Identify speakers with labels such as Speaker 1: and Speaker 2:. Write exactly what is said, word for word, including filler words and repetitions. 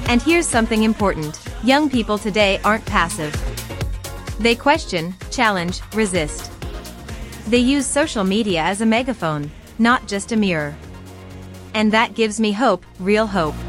Speaker 1: And here's something important. Young people today aren't passive. They question, challenge, resist. They use social media as a megaphone, not just a mirror. And that gives me hope, real hope.